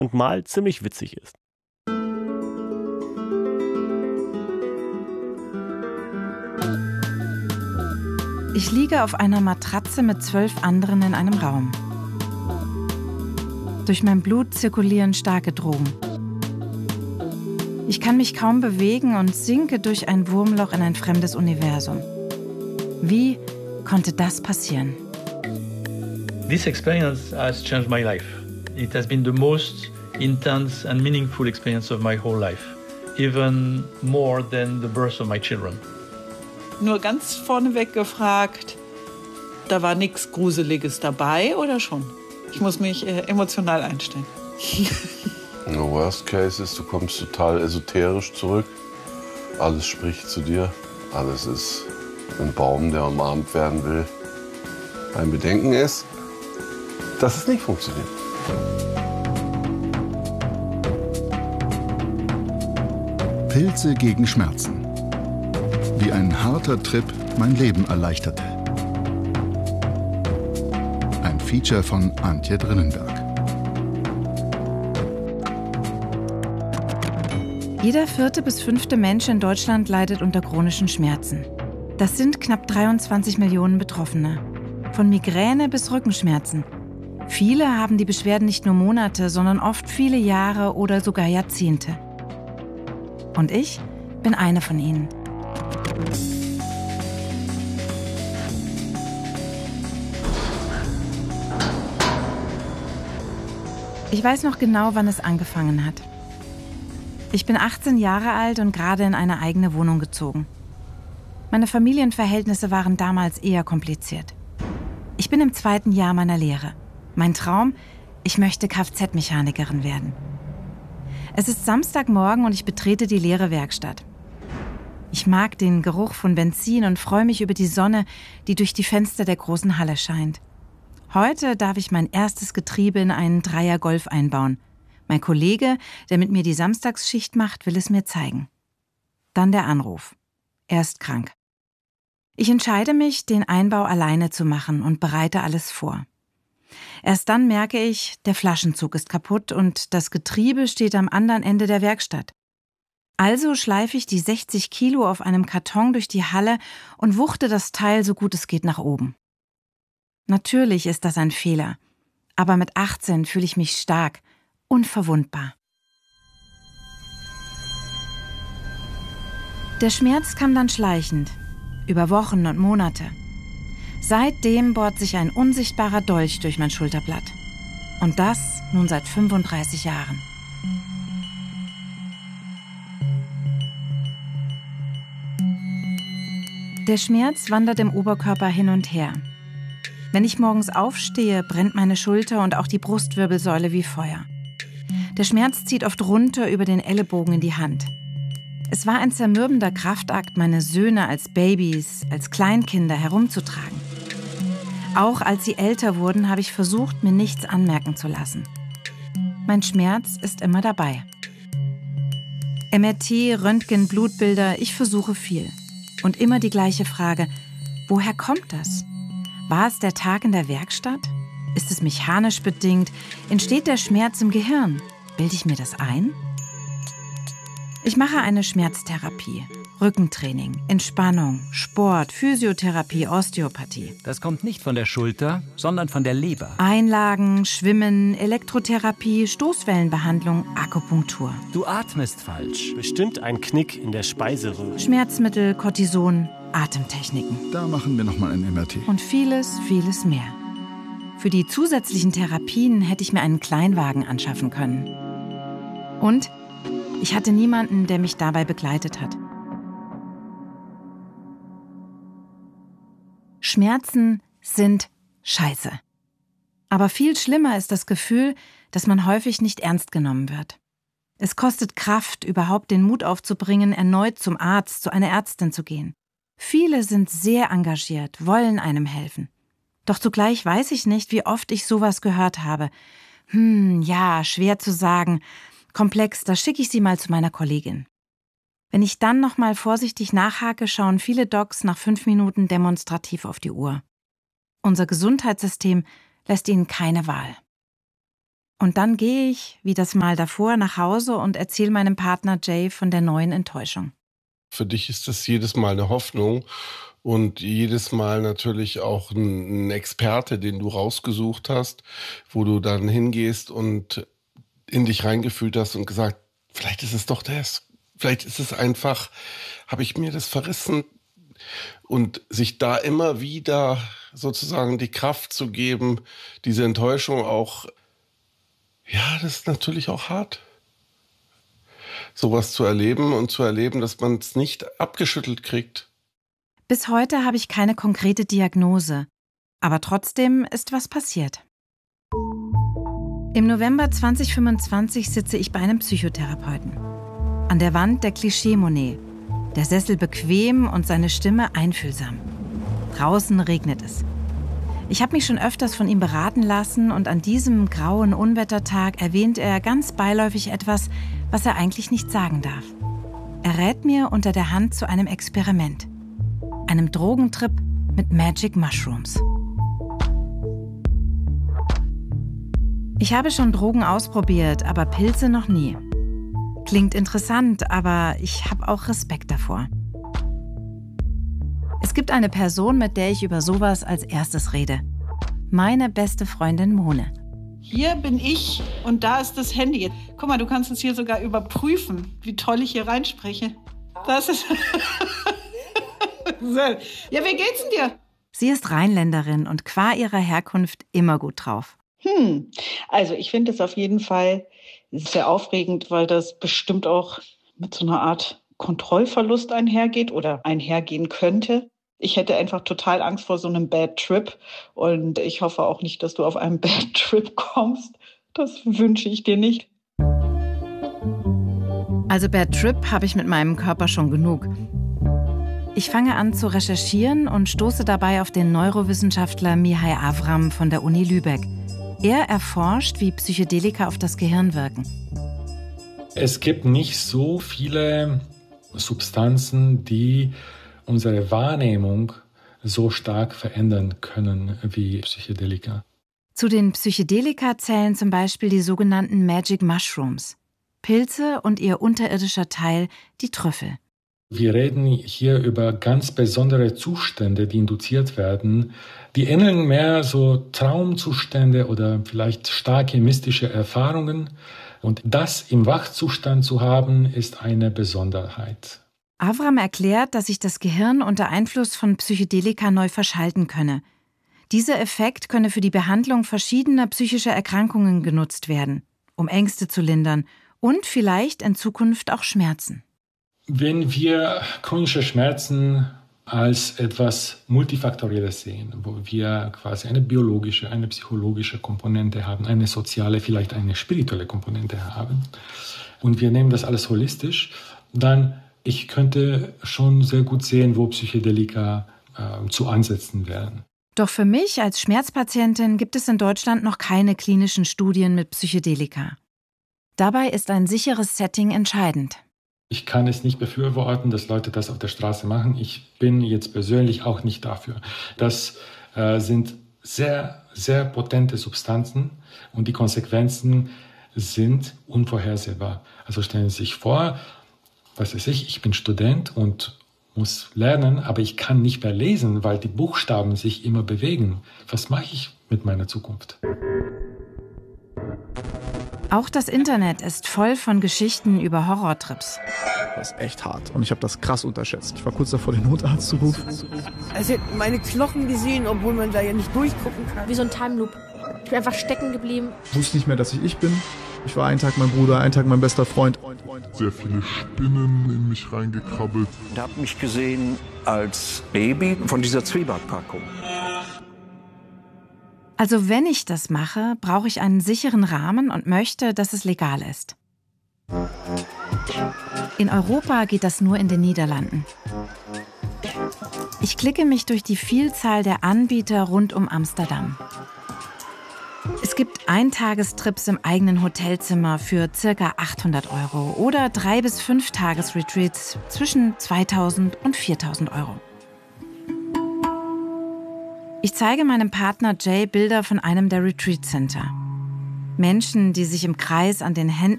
und mal ziemlich witzig ist. Ich liege auf einer Matratze mit 12 anderen in einem Raum. Durch mein Blut zirkulieren starke Drogen. Ich kann mich kaum bewegen und sinke durch ein Wurmloch in ein fremdes Universum. Wie konnte das passieren? This experience has changed my life. It has been the most intense and meaningful experience of my whole life, even more than the birth of my children. Nur ganz vorneweg gefragt, da war nichts Gruseliges dabei oder schon? Ich muss mich emotional einstellen. Worst case ist, du kommst total esoterisch zurück. Alles spricht zu dir. Alles ist ein Baum, der umarmt werden will. Ein Bedenken ist, dass es nicht funktioniert. Pilze gegen Schmerzen. Wie ein harter Trip mein Leben erleichterte. Ein Feature von Antje Drinnenberg. Jeder 4. bis 5. Mensch in Deutschland leidet unter chronischen Schmerzen. Das sind knapp 23 Millionen Betroffene. Von Migräne bis Rückenschmerzen. Viele haben die Beschwerden nicht nur Monate, sondern oft viele Jahre oder sogar Jahrzehnte. Und ich bin eine von ihnen. Ich weiß noch genau, wann es angefangen hat. Ich bin 18 Jahre alt und gerade in eine eigene Wohnung gezogen. Meine Familienverhältnisse waren damals eher kompliziert. Ich bin im 2. Jahr meiner Lehre. Mein Traum? Ich möchte Kfz-Mechanikerin werden. Es ist Samstagmorgen und ich betrete die leere Werkstatt. Ich mag den Geruch von Benzin und freue mich über die Sonne, die durch die Fenster der großen Halle scheint. Heute darf ich mein erstes Getriebe in einen Dreier-Golf einbauen. Mein Kollege, der mit mir die Samstagsschicht macht, will es mir zeigen. Dann der Anruf. Er ist krank. Ich entscheide mich, den Einbau alleine zu machen und bereite alles vor. Erst dann merke ich, der Flaschenzug ist kaputt und das Getriebe steht am anderen Ende der Werkstatt. Also schleife ich die 60 Kilo auf einem Karton durch die Halle und wuchte das Teil so gut es geht nach oben. Natürlich ist das ein Fehler, aber mit 18 fühle ich mich stark, unverwundbar. Der Schmerz kam dann schleichend, über Wochen und Monate. Seitdem bohrt sich ein unsichtbarer Dolch durch mein Schulterblatt. Und das nun seit 35 Jahren. Der Schmerz wandert im Oberkörper hin und her. Wenn ich morgens aufstehe, brennt meine Schulter und auch die Brustwirbelsäule wie Feuer. Der Schmerz zieht oft runter über den Ellenbogen in die Hand. Es war ein zermürbender Kraftakt, meine Söhne als Babys, als Kleinkinder herumzutragen. Auch als sie älter wurden, habe ich versucht, mir nichts anmerken zu lassen. Mein Schmerz ist immer dabei. MRT, Röntgen, Blutbilder, ich versuche viel. Und immer die gleiche Frage: Woher kommt das? War es der Tag in der Werkstatt? Ist es mechanisch bedingt? Entsteht der Schmerz im Gehirn? Bilde ich mir das ein? Ich mache eine Schmerztherapie, Rückentraining, Entspannung, Sport, Physiotherapie, Osteopathie. Das kommt nicht von der Schulter, sondern von der Leber. Einlagen, Schwimmen, Elektrotherapie, Stoßwellenbehandlung, Akupunktur. Du atmest falsch. Bestimmt ein Knick in der Speiseröhre. Schmerzmittel, Cortison, Atemtechniken. Da machen wir nochmal ein MRT. Und vieles, vieles mehr. Für die zusätzlichen Therapien hätte ich mir einen Kleinwagen anschaffen können. Und ich hatte niemanden, der mich dabei begleitet hat. Schmerzen sind scheiße. Aber viel schlimmer ist das Gefühl, dass man häufig nicht ernst genommen wird. Es kostet Kraft, überhaupt den Mut aufzubringen, erneut zum Arzt, zu einer Ärztin zu gehen. Viele sind sehr engagiert, wollen einem helfen. Doch zugleich weiß ich nicht, wie oft ich sowas gehört habe. Ja, schwer zu sagen. Komplex, da schicke ich Sie mal zu meiner Kollegin. Wenn ich dann noch mal vorsichtig nachhake, schauen viele Docs nach 5 Minuten demonstrativ auf die Uhr. Unser Gesundheitssystem lässt ihnen keine Wahl. Und dann gehe ich, wie das Mal davor, nach Hause und erzähle meinem Partner Jay von der neuen Enttäuschung. Für dich ist das jedes Mal eine Hoffnung und jedes Mal natürlich auch ein Experte, den du rausgesucht hast, wo du dann hingehst und in dich reingefühlt hast und gesagt, vielleicht ist es doch das. Vielleicht ist es einfach, habe ich mir das verrissen? Und sich da immer wieder sozusagen die Kraft zu geben, diese Enttäuschung auch, ja, das ist natürlich auch hart. Sowas zu erleben und zu erleben, dass man es nicht abgeschüttelt kriegt. Bis heute habe ich keine konkrete Diagnose, aber trotzdem ist was passiert. Im November 2025 sitze ich bei einem Psychotherapeuten. An der Wand der Klischee-Monet. Der Sessel bequem und seine Stimme einfühlsam. Draußen regnet es. Ich habe mich schon öfters von ihm beraten lassen und an diesem grauen Unwettertag erwähnt er ganz beiläufig etwas, was er eigentlich nicht sagen darf. Er rät mir unter der Hand zu einem Experiment. Einem Drogentrip mit Magic Mushrooms. Ich habe schon Drogen ausprobiert, aber Pilze noch nie. Klingt interessant, aber ich habe auch Respekt davor. Es gibt eine Person, mit der ich über sowas als erstes rede. Meine beste Freundin Mone. Hier bin ich und da ist das Handy. Guck mal, du kannst es hier sogar überprüfen, wie toll ich hier reinspreche. Das ist... Ja, wie geht's denn dir? Sie ist Rheinländerin und qua ihrer Herkunft immer gut drauf. Also ich finde es auf jeden Fall sehr aufregend, weil das bestimmt auch mit so einer Art Kontrollverlust einhergeht oder einhergehen könnte. Ich hätte einfach total Angst vor so einem Bad Trip und ich hoffe auch nicht, dass du auf einen Bad Trip kommst. Das wünsche ich dir nicht. Also Bad Trip habe ich mit meinem Körper schon genug. Ich fange an zu recherchieren und stoße dabei auf den Neurowissenschaftler Mihai Avram von der Uni Lübeck. Er erforscht, wie Psychedelika auf das Gehirn wirken. Es gibt nicht so viele Substanzen, die unsere Wahrnehmung so stark verändern können wie Psychedelika. Zu den Psychedelika zählen zum Beispiel die sogenannten Magic Mushrooms. Pilze und ihr unterirdischer Teil, die Trüffel. Wir reden hier über ganz besondere Zustände, die induziert werden. Die ähneln mehr so Traumzustände oder vielleicht starke mystische Erfahrungen. Und das im Wachzustand zu haben, ist eine Besonderheit. Avram erklärt, dass sich das Gehirn unter Einfluss von Psychedelika neu verschalten könne. Dieser Effekt könne für die Behandlung verschiedener psychischer Erkrankungen genutzt werden, um Ängste zu lindern und vielleicht in Zukunft auch Schmerzen. Wenn wir chronische Schmerzen als etwas Multifaktorielles sehen, wo wir quasi eine biologische, eine psychologische Komponente haben, eine soziale, vielleicht eine spirituelle Komponente haben, und wir nehmen das alles holistisch, dann ich könnte schon sehr gut sehen, wo Psychedelika zu ansetzen wären. Doch für mich als Schmerzpatientin gibt es in Deutschland noch keine klinischen Studien mit Psychedelika. Dabei ist ein sicheres Setting entscheidend. Ich kann es nicht befürworten, dass Leute das auf der Straße machen. Ich bin jetzt persönlich auch nicht dafür. Das sind sehr, sehr potente Substanzen und die Konsequenzen sind unvorhersehbar. Also stellen Sie sich vor, was weiß ich bin Student und muss lernen, aber ich kann nicht mehr lesen, weil die Buchstaben sich immer bewegen. Was mache ich mit meiner Zukunft? Auch das Internet ist voll von Geschichten über Horrortrips. Das ist echt hart und ich habe das krass unterschätzt. Ich war kurz davor, den Notarzt zu rufen. Also meine Knochen gesehen, obwohl man da ja nicht durchgucken kann. Wie so ein Time Loop. Ich bin einfach stecken geblieben. Ich wusste nicht mehr, dass ich bin. Ich war einen Tag mein Bruder, einen Tag mein bester Freund. Sehr viele Spinnen in mich reingekrabbelt. Ich habe mich gesehen als Baby von dieser Zwiebackpackung. Also wenn ich das mache, brauche ich einen sicheren Rahmen und möchte, dass es legal ist. In Europa geht das nur in den Niederlanden. Ich klicke mich durch die Vielzahl der Anbieter rund um Amsterdam. Es gibt Eintagestrips im eigenen Hotelzimmer für ca. 800 € oder 3 bis 5 Tagesretreats zwischen 2.000 und 4.000 €. Ich zeige meinem Partner Jay Bilder von einem der Retreat-Center. Menschen, die sich im Kreis an den Händen